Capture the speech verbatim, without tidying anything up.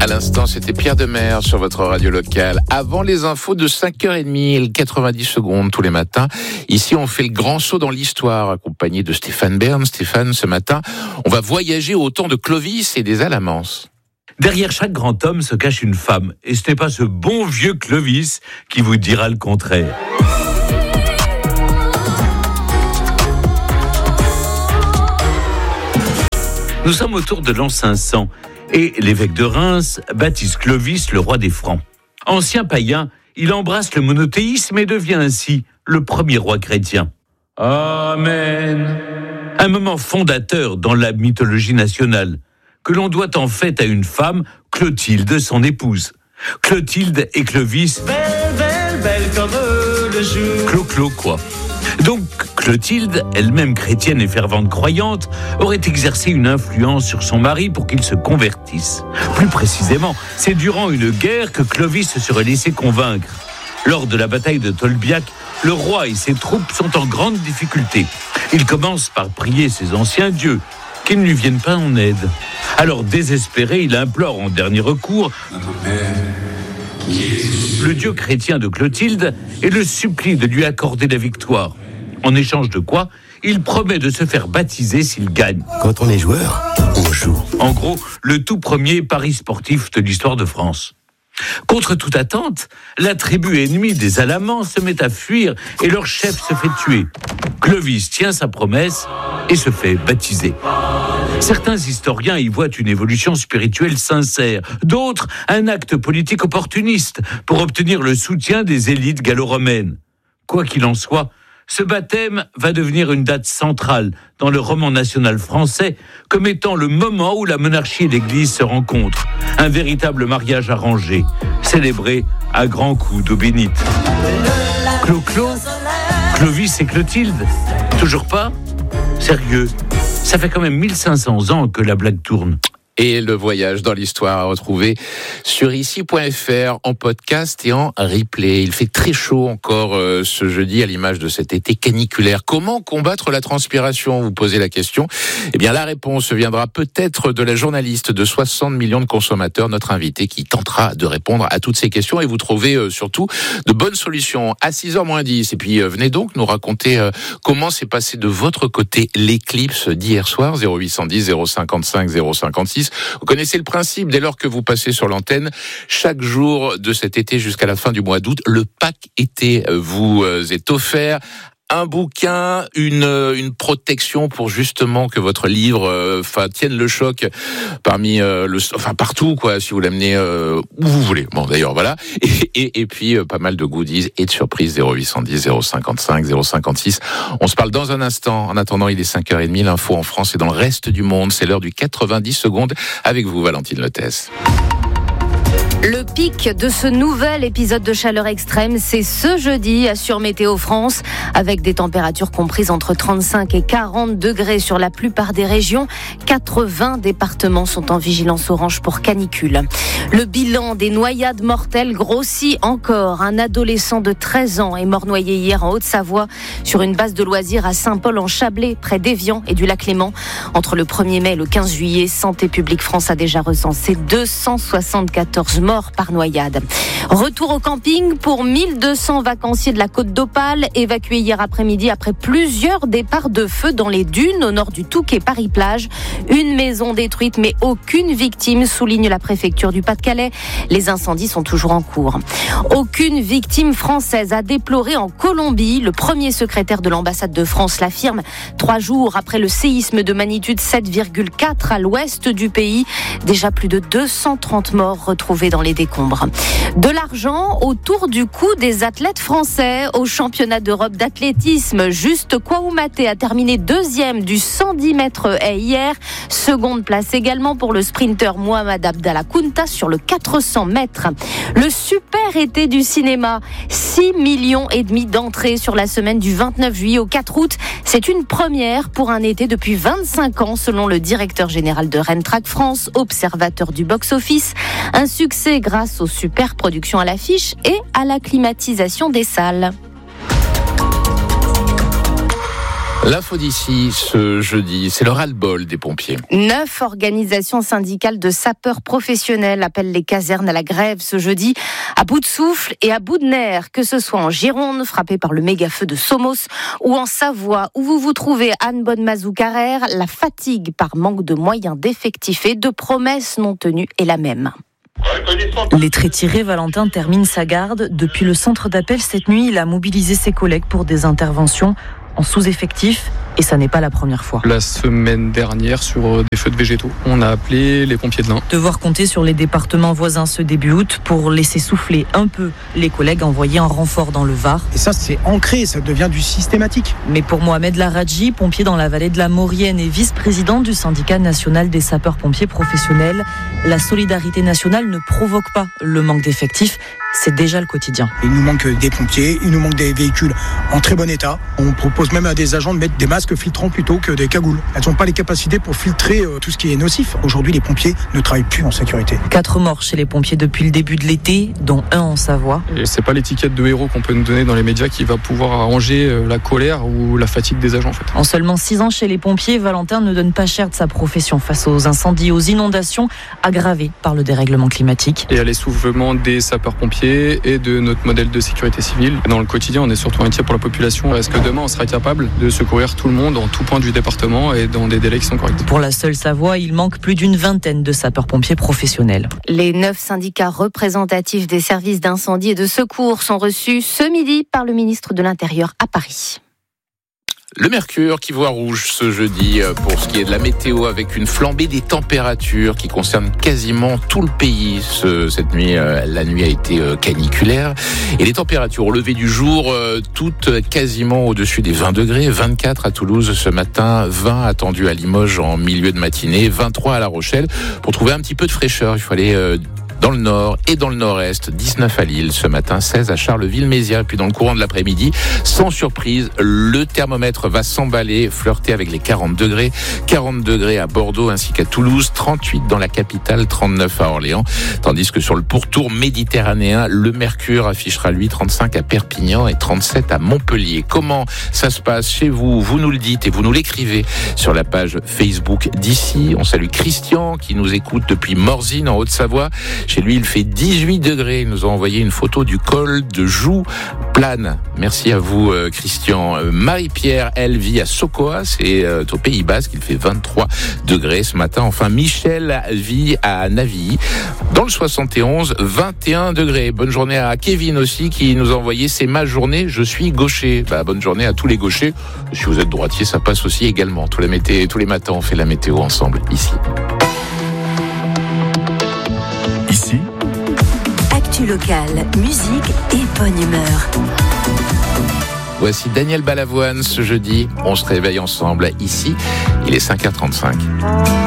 À l'instant, c'était Pierre Demers sur votre radio locale. Avant les infos de cinq heures trente, quatre-vingt-dix secondes tous les matins. Ici, on fait le grand saut dans l'histoire, accompagné de Stéphane Bern. Stéphane, ce matin, on va voyager au temps de Clovis et des Alamans. Derrière chaque grand homme se cache une femme. Et ce n'est pas ce bon vieux Clovis qui vous dira le contraire. Nous sommes autour de l'an cinq cents et l'évêque de Reims baptise Clovis le roi des Francs. Ancien païen, il embrasse le monothéisme et devient ainsi le premier roi chrétien. Amen. Un moment fondateur dans la mythologie nationale, que l'on doit en fait à une femme, Clotilde, son épouse. Clotilde et Clovis, belle, belle, belle comme le jour. Clo-clo, quoi. Donc, Clotilde, elle-même chrétienne et fervente croyante, aurait exercé une influence sur son mari pour qu'il se convertisse. Plus précisément, c'est durant une guerre que Clovis se serait laissé convaincre. Lors de la bataille de Tolbiac, le roi et ses troupes sont en grande difficulté. Il commence par prier ses anciens dieux, qu'ils ne lui viennent pas en aide. Alors, désespéré, il implore en dernier recours le dieu chrétien de Clotilde et le supplie de lui accorder la victoire. En échange de quoi, il promet de se faire baptiser s'il gagne. Quand on est joueur, on joue. En gros, le tout premier pari sportif de l'histoire de France. Contre toute attente, la tribu ennemie des Alamans se met à fuir et leur chef se fait tuer. Clovis tient sa promesse et se fait baptiser. Certains historiens y voient une évolution spirituelle sincère, d'autres un acte politique opportuniste pour obtenir le soutien des élites gallo-romaines. Quoi qu'il en soit, ce baptême va devenir une date centrale dans le roman national français comme étant le moment où la monarchie et l'Église se rencontrent. Un véritable mariage arrangé, célébré à grands coups d'eau bénite. Clo-Clo, Clovis et Clotilde, toujours pas ? Sérieux, ça fait quand même mille cinq cents ans que la blague tourne. Et le voyage dans l'histoire à retrouver sur ici point f r en podcast et en replay. Il fait très chaud encore euh, ce jeudi à l'image de cet été caniculaire. Comment combattre la transpiration ? Vous posez la question. Eh bien, la réponse viendra peut-être de la journaliste de soixante millions de consommateurs, notre invité qui tentera de répondre à toutes ces questions et vous trouver euh, surtout de bonnes solutions à six heures moins dix. Et puis, euh, venez donc nous raconter euh, comment s'est passé de votre côté l'éclipse d'hier soir, zéro huit cent dix, zéro cinquante-cinq, zéro cinquante-six. Vous connaissez le principe, dès lors que vous passez sur l'antenne, chaque jour de cet été jusqu'à la fin du mois d'août, le pack été vous est offert. Un bouquin, une une protection pour justement que votre livre enfin tienne le choc parmi euh, le enfin partout quoi si vous l'amenez euh, où vous voulez. Bon d'ailleurs voilà et et, et puis euh, pas mal de goodies et de surprises zéro huit cent dix, zéro cinquante-cinq, zéro cinquante-six. On se parle dans un instant. En attendant, il est cinq heures trente, l'info en France et dans le reste du monde, c'est l'heure du quatre-vingt-dix secondes avec vous Valentine Lotès. Le pic de ce nouvel épisode de chaleur extrême, c'est ce jeudi sur Météo France, avec des températures comprises entre trente-cinq et quarante degrés sur la plupart des régions. quatre-vingts départements sont en vigilance orange pour canicule. Le bilan des noyades mortelles grossit encore. Un adolescent de treize ans est mort noyé hier en Haute-Savoie sur une base de loisirs à Saint-Paul-en-Chablais, près d'Évian et du lac Léman. Entre le premier mai et le quinze juillet, Santé publique France a déjà recensé deux cent soixante-quatorze morts par noyade. Retour au camping pour mille deux cents vacanciers de la Côte d'Opale, évacués hier après-midi après plusieurs départs de feu dans les dunes au nord du Touquet Paris-Plage. Une maison détruite mais aucune victime, souligne la préfecture du Pas-de-Calais. Les incendies sont toujours en cours. Aucune victime française à déplorer en Colombie. Le premier secrétaire de l'ambassade de France l'affirme trois jours après le séisme de magnitude sept virgule quatre à l'ouest du pays. Déjà plus de deux cent trente morts retrouvés dans les décombres. De l'argent autour du cou des athlètes français au championnat d'Europe d'athlétisme. Juste Kouamouté a terminé deuxième du cent dix mètres haies hier. Seconde place également pour le sprinter Mohamed Abdallah Kounta sur le quatre cents mètres. Le super été du cinéma. six millions et demi d'entrées sur la semaine du vingt-neuf juillet au quatre août. C'est une première pour un été depuis vingt-cinq ans selon le directeur général de Rentrac France, observateur du box-office. Un succès grâce aux super productions à l'affiche et à la climatisation des salles. L'info d'ici ce jeudi, c'est le ras-le-bol des pompiers. Neuf organisations syndicales de sapeurs professionnels appellent les casernes à la grève ce jeudi, à bout de souffle et à bout de nerfs, que ce soit en Gironde, frappée par le méga-feu de Somos, ou en Savoie, où vous vous trouvez Anne Bonnemazou-Carrère, la fatigue par manque de moyens d'effectifs et de promesses non tenues est la même. Lettré tiré, Valentin termine sa garde. Depuis le centre d'appel cette nuit, il a mobilisé ses collègues pour des interventions en sous-effectif, et ça n'est pas la première fois. La semaine dernière, sur des feux de végétaux, on a appelé les pompiers de l'Ain. Devoir compter sur les départements voisins ce début août pour laisser souffler un peu les collègues envoyés en renfort dans le Var. Et ça, c'est ancré, ça devient du systématique. Mais pour Mohamed Laradji, pompier dans la vallée de la Maurienne et vice-président du syndicat national des sapeurs-pompiers professionnels, la solidarité nationale ne provoque pas le manque d'effectifs. C'est déjà le quotidien. Il nous manque des pompiers, il nous manque des véhicules en très bon état. On propose même à des agents de mettre des masques filtrants plutôt que des cagoules. Elles n'ont pas les capacités pour filtrer tout ce qui est nocif. Aujourd'hui, les pompiers ne travaillent plus en sécurité. Quatre morts chez les pompiers depuis le début de l'été, dont un en Savoie. Et c'est pas l'étiquette de héros qu'on peut nous donner dans les médias qui va pouvoir arranger la colère ou la fatigue des agents en fait. En seulement six ans chez les pompiers, Valentin ne donne pas cher de sa profession face aux incendies, aux inondations aggravées par le dérèglement climatique. Et à l'essoufflement des sapeurs-pompiers et de notre modèle de sécurité civile. Dans le quotidien, on est surtout inquiet pour la population. Est-ce que demain, on sera capable de secourir tout le monde en tout point du département et dans des délais qui sont corrects? Pour la seule Savoie, il manque plus d'une vingtaine de sapeurs-pompiers professionnels. Les neuf syndicats représentatifs des services d'incendie et de secours sont reçus ce midi par le ministre de l'Intérieur à Paris. Le mercure qui voit rouge ce jeudi pour ce qui est de la météo, avec une flambée des températures qui concerne quasiment tout le pays. Ce, cette nuit, la nuit a été caniculaire et les températures au lever du jour, toutes quasiment au-dessus des vingt degrés. vingt-quatre à Toulouse ce matin, vingt attendus à Limoges en milieu de matinée, vingt-trois à La Rochelle. Pour trouver un petit peu de fraîcheur, il fallait dans le nord et dans le nord-est, dix-neuf à Lille ce matin, seize à Charleville-Mézières. Et puis dans le courant de l'après-midi, sans surprise, le thermomètre va s'emballer, flirter avec les quarante degrés. quarante degrés à Bordeaux ainsi qu'à Toulouse, trente-huit dans la capitale, trente-neuf à Orléans. Tandis que sur le pourtour méditerranéen, le mercure affichera lui trente-cinq à Perpignan et trente-sept à Montpellier. Comment ça se passe chez vous? Vous nous le dites et vous nous l'écrivez sur la page Facebook d'ici. On salue Christian qui nous écoute depuis Morzine en Haute-Savoie. Chez lui, il fait dix-huit degrés. Il nous a envoyé une photo du col de Joux plane. Merci à vous, euh, Christian. Euh, Marie-Pierre, elle vit à Sokoa, c'est euh, au Pays Basque. Il fait vingt-trois degrés ce matin. Enfin, Michel vit à Navilly, dans le soixante et onze, vingt et un degrés. Bonne journée à Kevin aussi, qui nous a envoyé c'est ma journée, je suis gaucher. Bah, bonne journée à tous les gauchers. Si vous êtes droitier, ça passe aussi également. Tous les, mété- tous les matins, on fait la météo ensemble, ici. Ici, actu locale, musique et bonne humeur. Voici Daniel Balavoine ce jeudi. On se réveille ensemble ici. Il est cinq heures trente-cinq.